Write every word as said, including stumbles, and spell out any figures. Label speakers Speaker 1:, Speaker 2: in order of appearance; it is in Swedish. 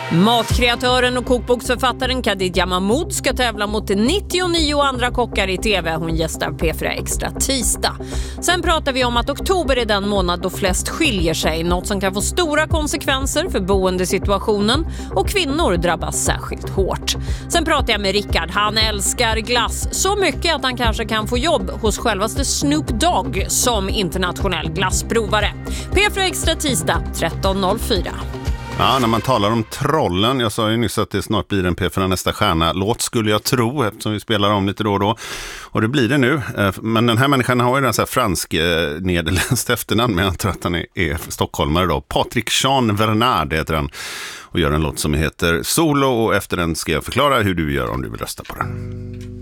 Speaker 1: Matkreatören och kokboksförfattaren Khadija Mahmoud ska tävla mot nittionio andra kockar i tv. Hon gästar P fyra Extra tisdag. Sen pratar vi om att oktober är den månad då flest skiljer sig. Något som kan få stora konsekvenser för boendesituationen, och kvinnor drabbas särskilt hårt. Sen pratar jag med Rickard. Han älskar glass så mycket att han kanske kan få jobb hos självaste Snoop Dogg som internationell glassprovare. P fyra Extra tisdag tretton noll fyra.
Speaker 2: Ja, när man talar om trollen, jag sa ju nyss att det snart blir en P fyra Nästa stjärna låt, skulle jag tro, eftersom vi spelar om lite då och då. Och det blir det nu. Men den här människan har ju en så här fransk eh, nederländskt efternamn, men jag tror att han är, är stockholmare då. Patrick Jean Vernard heter han och gör en låt som heter Solo, och efter den ska jag förklara hur du gör om du vill rösta på den.